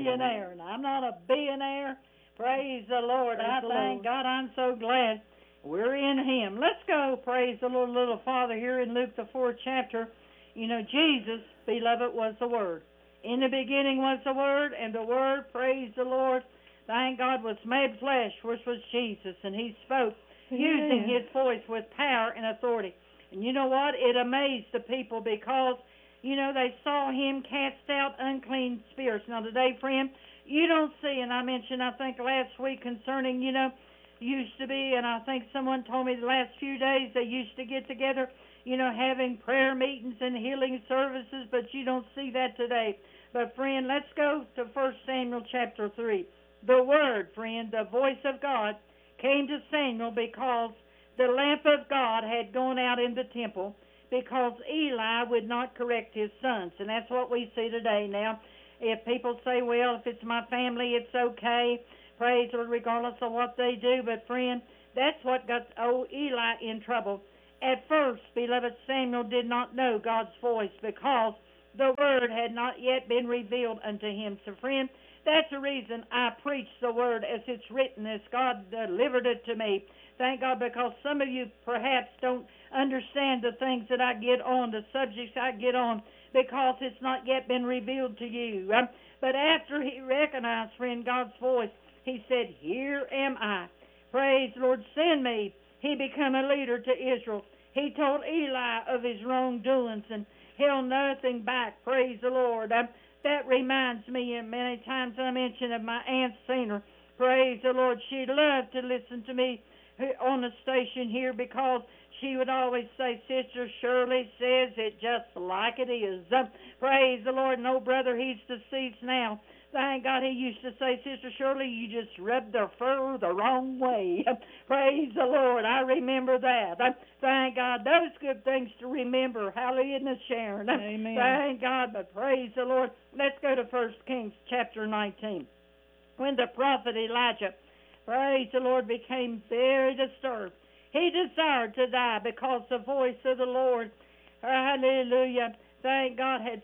millionaire, and I'm not a billionaire. Praise the Lord. I thank God. I'm so glad we're in Him. Let's go, praise the Lord, a little farther here in Luke, the 4th chapter. You know, Jesus, beloved, was the Word. In the beginning was the Word, and the Word, praise the Lord, thank God, was made flesh, which was Jesus, and He spoke using His voice with power and authority. And you know what? It amazed the people because, you know, they saw Him cast out unclean spirits. Now today, friend, you don't see, and I mentioned, I think, last week concerning, you know, used to be, and I think someone told me the last few days they used to get together, you know, having prayer meetings and healing services, but you don't see that today. But, friend, let's go to 1 Samuel chapter 3. The Word, friend, the voice of God, came to Samuel because the lamp of God had gone out in the temple because Eli would not correct his sons. And that's what we see today. Now, if people say, well, if it's my family, it's okay, praise the Lord, regardless of what they do. But, friend, that's what got old Eli in trouble. At first, beloved, Samuel did not know God's voice because the Word had not yet been revealed unto him. So, friend, that's the reason I preach the Word as it's written, as God delivered it to me. Thank God, because some of you perhaps don't understand the things that I get on, the subjects I get on, because it's not yet been revealed to you. But after he recognized, friend, God's voice, he said, here am I. Praise the Lord, send me. He became a leader to Israel. He told Eli of his wrongdoings and held nothing back. Praise the Lord. That reminds me, and many times I mention of my Aunt Cena. Praise the Lord. She loved to listen to me on the station here because she would always say, Sister Shirley says it just like it is. Praise the Lord. No, brother, he's deceased now. Thank God, he used to say, Sister Shirley, you just rubbed their fur the wrong way. Praise the Lord. I remember that. Thank God. Those good things to remember. Hallelujah, Miss Sharon. Amen. Thank God, but praise the Lord. Let's go to 1 Kings chapter 19. When the prophet Elijah, praise the Lord, became very disturbed, he desired to die because the voice of the Lord, hallelujah, thank God, had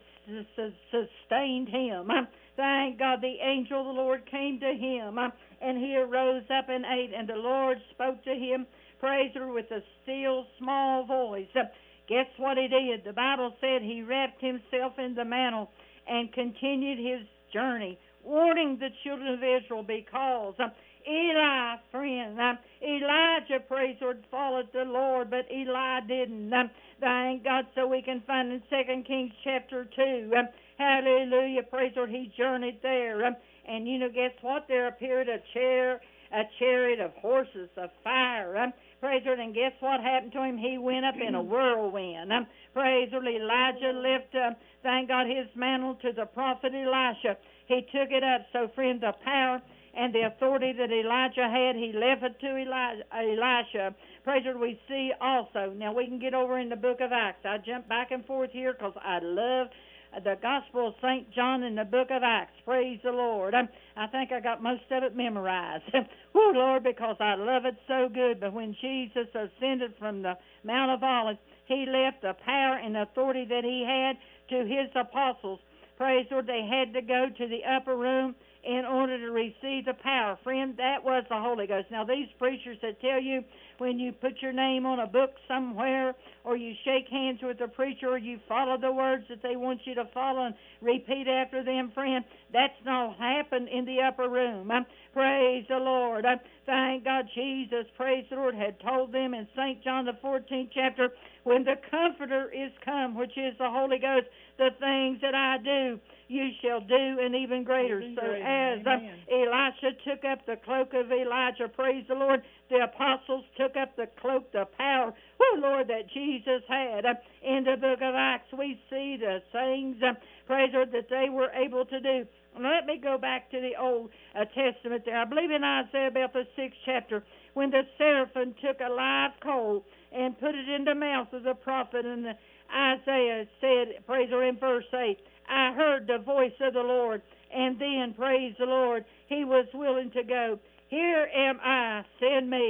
sustained him. Thank God, the angel of the Lord came to him, and he arose up and ate, and the Lord spoke to him, praise her, with a still small voice. Guess what he did? The Bible said he wrapped himself in the mantle and continued his journey, warning the children of Israel because Eli, friend, Elijah, praise the Lord, followed the Lord, but Eli didn't. Thank God, so we can find in 2 Kings chapter 2. Hallelujah, praise the Lord, he journeyed there. And you know, guess what? There appeared a chariot of horses of fire. Praise the Lord, and guess what happened to him? He went up in a whirlwind. Praise the Lord, Elijah lifted, thank God, his mantle to the prophet Elisha. He took it up. So, friend, the power and the authority that Elijah had, he left it to Elisha. Praise the Lord, we see also. Now, we can get over in the book of Acts. I jump back and forth here because I love the Gospel of St. John in the book of Acts. Praise the Lord. I think I got most of it memorized. Woo, Lord, because I love it so good. But when Jesus ascended from the Mount of Olives, he left the power and authority that he had to his apostles. Praise the Lord, they had to go to the upper room in order to receive the power. Friend, that was the Holy Ghost. Now, these preachers that tell you when you put your name on a book somewhere, or you shake hands with the preacher, or you follow the words that they want you to follow and repeat after them, friend, that's not happened in the upper room. Praise the Lord. Thank God, Jesus, praise the Lord, had told them in St. John the 14th chapter, when the Comforter is come, which is the Holy Ghost, the things that I do, you shall do, and even greater. So as Elisha took up the cloak of Elijah, praise the Lord, the apostles took up the cloak, the power, oh Lord, that Jesus had. In the book of Acts, we see the things, praise the Lord, that they were able to do. Let me go back to the Old Testament there. I believe in Isaiah about the 6th chapter, when the seraphim took a live coal and put it in the mouth of the prophet, and Isaiah said, praise the Lord, in verse 8, I heard the voice of the Lord, and then, praise the Lord, he was willing to go. Here am I, send me.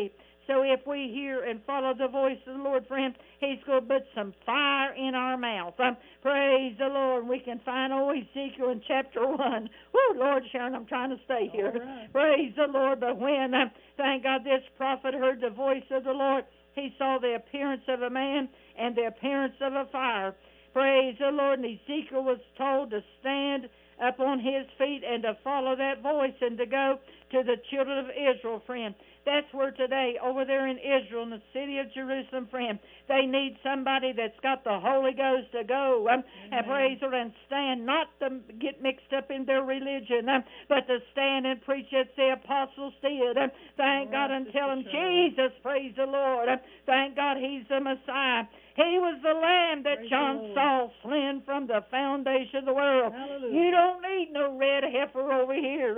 So if we hear and follow the voice of the Lord, friend, He's going to put some fire in our mouth. Praise the Lord. We can find old Ezekiel in chapter 1. Woo, Lord Sharon, I'm trying to stay here. Right. Praise the Lord. But when, thank God, this prophet heard the voice of the Lord, he saw the appearance of a man and the appearance of a fire. Praise the Lord. And Ezekiel was told to stand up on his feet and to follow that voice and to go to the children of Israel, friend. That's where today, over there in Israel, in the city of Jerusalem, friend, they need somebody that's got the Holy Ghost to go and praise the Lord and stand, not to get mixed up in their religion, but to stand and preach as the apostles did. Thank God and tell them, Jesus, praise the Lord. Thank God He's the Messiah. He was the Lamb that John saw slain from the foundation of the world. Hallelujah. You don't need no red heifer over here.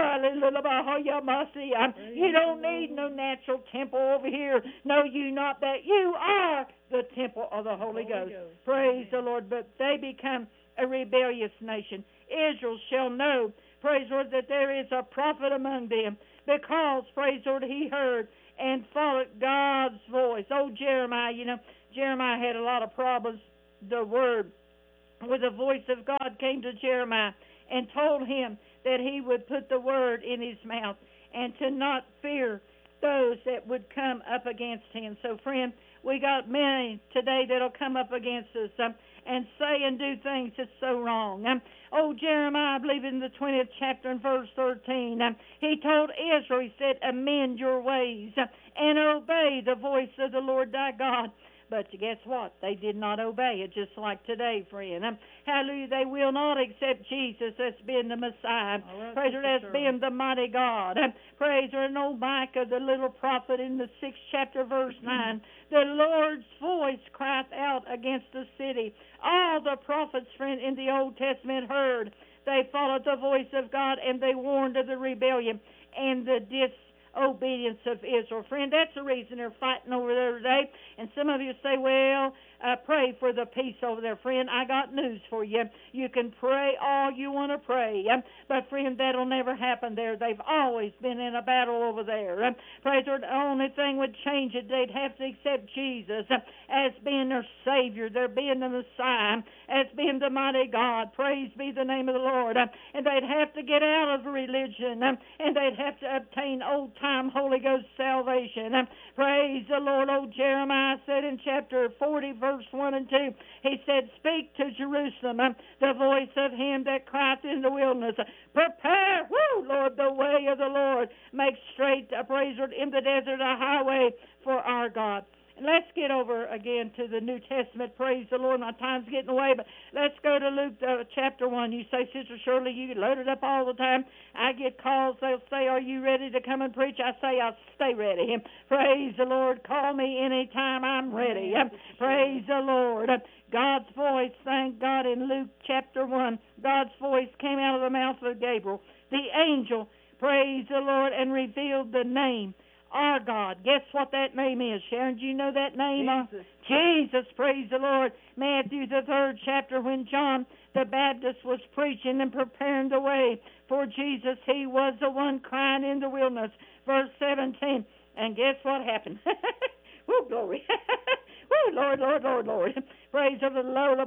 You don't need no natural temple over here. No, you not that. You are the temple of the Holy Ghost. Praise the Lord. But they become a rebellious nation. Israel shall know, praise the Lord, that there is a prophet among them, because, praise the Lord, he heard and followed God's voice. Oh, Jeremiah, Jeremiah had a lot of problems. The word with the voice of God came to Jeremiah and told him that he would put the word in his mouth and to not fear those that would come up against him. So, friend, we got many today that'll come up against us and say and do things that's so wrong. Jeremiah, I believe in the 20th chapter and verse 13, he told Israel, he said, amend your ways and obey the voice of the Lord thy God. But guess what? They did not obey it, just like today, friend. Hallelujah. They will not accept Jesus as being the Messiah. Praise the Lord, as being the mighty God. Praise the Lord. And old Micah, the little prophet, in the 6th chapter, verse 9, the Lord's voice crieth out against the city. All the prophets, friend, in the Old Testament heard. They followed the voice of God, and they warned of the rebellion and the disobedience of Israel. Friend, that's the reason they're fighting over there today. And some of you say, well, pray for the peace over there. Friend, I got news for you. You can pray all you want to pray, but friend, that'll never happen there. They've always been in a battle over there. Praise the Lord. The only thing would change it, they'd have to accept Jesus as being their Savior, their being the Messiah, as being the mighty God. Praise be the name of the Lord. And they'd have to get out of religion, and they'd have to obtain old-time Holy Ghost salvation. Praise the Lord. Old Jeremiah said in chapter 40, verse 1 and 2, he said, speak to Jerusalem the voice of him that crieth in the wilderness. Prepare, Lord, the way of the Lord. Make straight, praise Lord, in the desert a highway for our God. Let's get over again to the New Testament. Praise the Lord. My time's getting away, but let's go to Luke chapter 1. You say, Sister Shirley, you load it up all the time. I get calls. They'll say, are you ready to come and preach? I say, I'll stay ready. Praise the Lord. Call me anytime I'm ready. Praise the Lord. God's voice, thank God, in Luke chapter 1, God's voice came out of the mouth of Gabriel, the angel, praise the Lord, and revealed the name, our God. Guess what that name is, Sharon? Do you know that name? Jesus, praise the Lord. Matthew, the 3rd chapter, when John the Baptist was preaching and preparing the way for Jesus, he was the one crying in the wilderness. Verse 17. And guess what happened? Woo, glory. Woo, Lord, Lord, Lord, Lord. Praise of the Lord.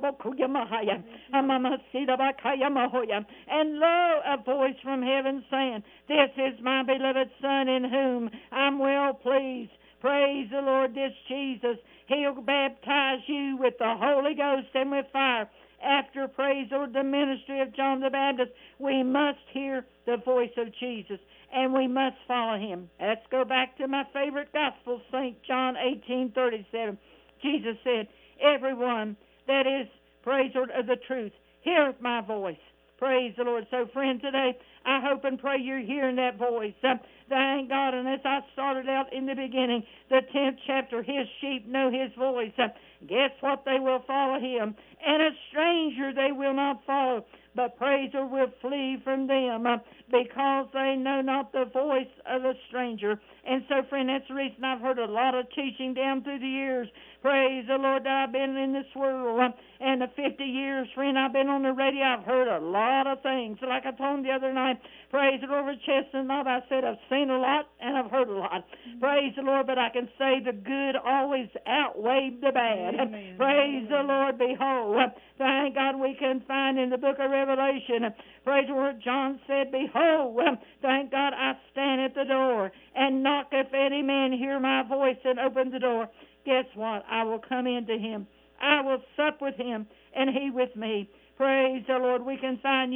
And lo, a voice from heaven saying, this is my beloved Son in whom I'm well pleased. Praise the Lord, this Jesus. He'll baptize you with the Holy Ghost and with fire. After, praise the Lord, the ministry of John the Baptist, we must hear the voice of Jesus, and we must follow him. Let's go back to my favorite gospel, St. John 18:37. Jesus said, everyone that is, praise the Lord, of the truth, heareth my voice. Praise the Lord. So, friend, today, I hope and pray you're hearing that voice. Thank God. And as I started out in the beginning, the 10th chapter, his sheep know his voice. Guess what? They will follow him. And a stranger they will not follow. but praise or will flee from them because they know not the voice of a stranger. And so, friend, that's the reason I've heard a lot of teaching down through the years. Praise the Lord, that I've been in this world. And the 50 years, friend, I've been on the radio. I've heard a lot of things. Like I told him the other night, praise the Lord, over Chestnut Knob, I said I've seen a lot and I've heard a lot. Praise the Lord, but I can say the good always outweighed the bad. Amen. Praise the Lord, behold. Thank God we can find in the book of Revelation, praise the Lord, John said, behold, thank God I stand at the door and knock. If any man hear my voice and open the door, guess what? I will come into him. I will sup with him and he with me. Praise the Lord. We can find,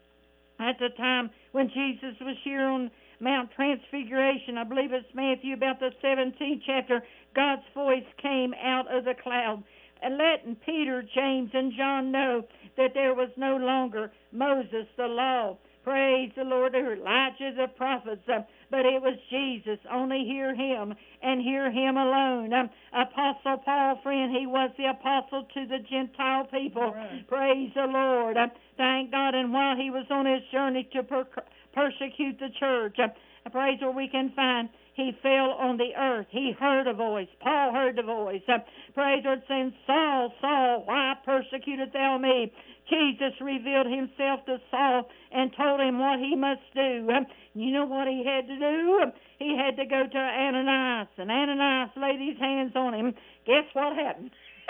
at the time when Jesus was here on Mount Transfiguration, I believe it's Matthew about the 17th chapter, God's voice came out of the cloud, and letting Peter, James, and John know that there was no longer Moses, the law. Praise the Lord, or Elijah, the prophets, but it was Jesus. Only hear him and hear him alone. Apostle Paul, friend, he was the apostle to the Gentile people. Right. Praise the Lord. Thank God. And while he was on his journey to persecute the church, praise what we can find, he fell on the earth. He heard a voice. Paul heard the voice. Praise the Lord, saying, Saul, Saul, why persecutest thou me? Jesus revealed himself to Saul and told him what he must do. You know what he had to do? He had to go to Ananias, and Ananias laid his hands on him. Guess what happened?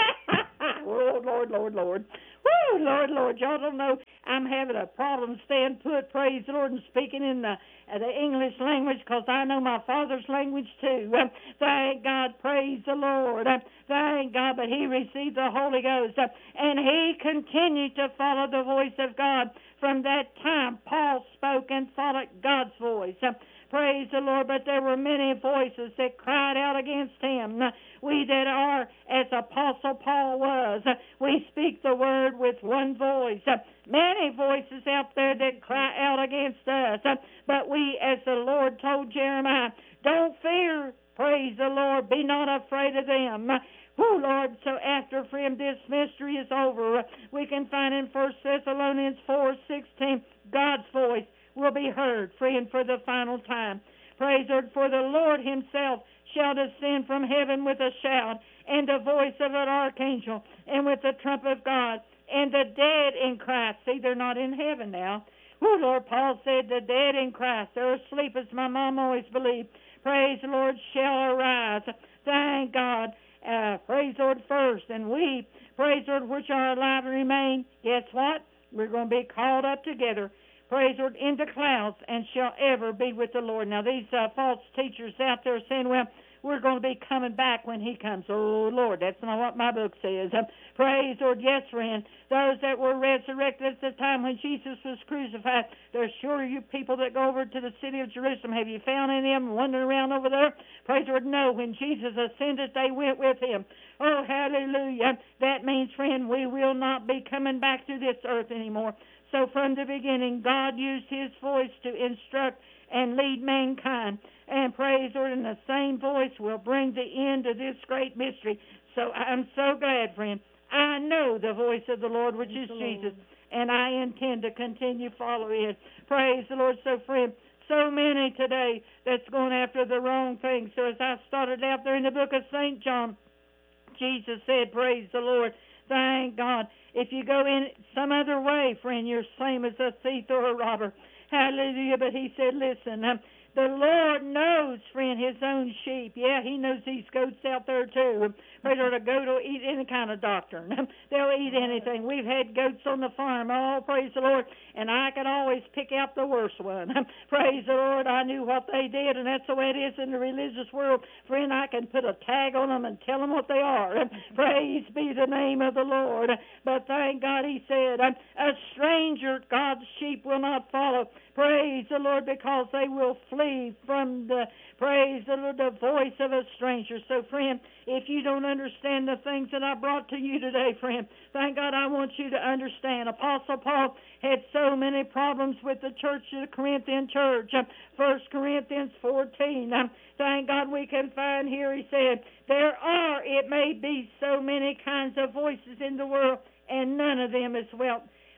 Lord, Lord, Lord, Lord. Woo, Lord, Lord, y'all don't know. I'm having a problem staying put, praise the Lord, and speaking in the English language because I know my father's language too. Thank God, praise the Lord. Thank God, but he received the Holy Ghost, and he continued to follow the voice of God. From that time, Paul spoke and followed God's voice. Praise the Lord, but there were many voices that cried out against him. We that are, as Apostle Paul was, we speak the word with one voice. Many voices out there that cry out against us, but we, as the Lord told Jeremiah, don't fear, praise the Lord, be not afraid of them. Oh, Lord, so after, friend, this mystery is over, we can find in 1 Thessalonians 4:16, God's voice will be heard, friend, for the final time. Praise the Lord, for the Lord himself shall descend from heaven with a shout, and the voice of an archangel, and with the trump of God, and the dead in Christ. See, they're not in heaven now. Oh, Lord, Paul said the dead in Christ, they're asleep, as my mom always believed. Praise the Lord, shall arise. Thank God. Praise the Lord first, and we, praise the Lord, which are alive and remain, guess what? We're going to be called up together, praise the Lord, into clouds, and shall ever be with the Lord. Now, these false teachers out there saying, well, we're going to be coming back when he comes. Oh, Lord, that's not what my book says. Praise the Lord. Yes, friend. Those that were resurrected at the time when Jesus was crucified, there's sure you people that go over to the city of Jerusalem. Have you found any of them wandering around over there? Praise the Lord. No, when Jesus ascended, they went with him. Oh, hallelujah. That means, friend, we will not be coming back to this earth anymore. So from the beginning, God used his voice to instruct and lead mankind. And praise the Lord, and the same voice will bring the end to this great mystery. So I'm so glad, friend. I know the voice of the Lord, which is Jesus, and I intend to continue following it. Praise the Lord. So, friend, so many today that's going after the wrong thing. So as I started out there in the book of St. John, Jesus said, praise the Lord, thank God. If you go in some other way, friend, you're same as a thief or a robber. Hallelujah. But he said, listen, the Lord knows, friend, his own sheep. Yeah, he knows these goats out there too. Praise the Lord, a goat will eat any kind of doctrine. They'll eat anything. We've had goats on the farm. Oh, praise the Lord. And I could always pick out the worst one. Praise the Lord. I knew what they did, and that's the way it is in the religious world. Friend, I can put a tag on them and tell them what they are. Praise be the name of the Lord. But thank God, he said, a stranger God's sheep will not follow. Praise the Lord, because they will flee from the, praise the Lord, the voice of a stranger. So, friend, if you don't understand the things that I brought to you today, friend, thank God I want you to understand. Apostle Paul had so many problems with the church, the Corinthian church. 1 Corinthians 14. Thank God we can find here, he said, there are, it may be, so many kinds of voices in the world, and none of them is well.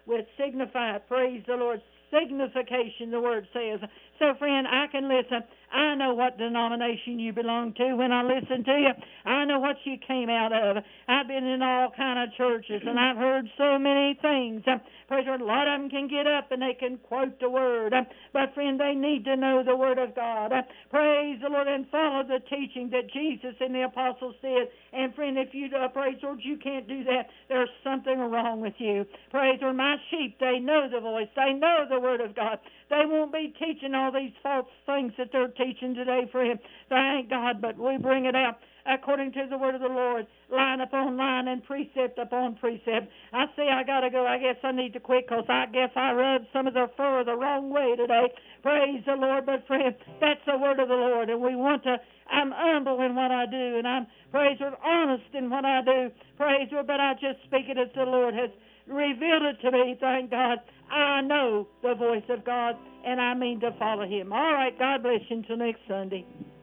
with signified. Praise the Lord. Signification, the word says. So, friend, I can listen. I know what denomination you belong to when I listen to you. I know what you came out of. I've been in all kind of churches, and I've heard so many things. Praise the Lord. A lot of them can get up and they can quote the word. But, friend, they need to know the word of God. Praise the Lord, and follow the teaching that Jesus and the apostles did. And, friend, if you, praise the Lord, you can't do that, there's something wrong with you. Praise the Lord. My sheep, they know the voice. They know the word of God. They won't be teaching all these false things that they're teaching today, friend. Thank God, but we bring it out according to the word of the Lord, line upon line and precept upon precept. I say I got to go. I guess I need to quit because I guess I rubbed some of the fur the wrong way today. Praise the Lord. But, friend, that's the word of the Lord, and we want to, I'm humble in what I do, and I'm, praise the Lord, honest in what I do. Praise the Lord, but I just speak it as the Lord has revealed it to me. Thank God. I know the voice of God, and I mean to follow Him. All right, God bless you until next Sunday.